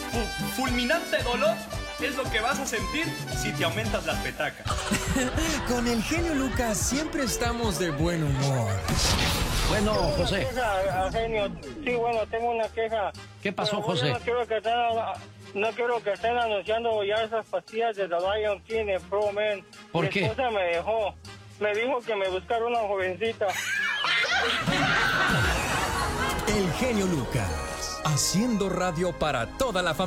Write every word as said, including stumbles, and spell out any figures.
Fulminante dolor es lo que vas a sentir si te aumentas las petacas. Con el genio Lucas siempre estamos de buen humor. Bueno, José. Queja, genio. Sí, bueno, tengo una queja. ¿Qué pasó, Pero, José? No quiero que estén, no quiero que estén anunciando ya esas pastillas de The Lion King en Pro Man. ¿Por Mi qué? esposa me dejó. Me dijo que me buscara una jovencita. El genio Lucas, haciendo radio para toda la familia.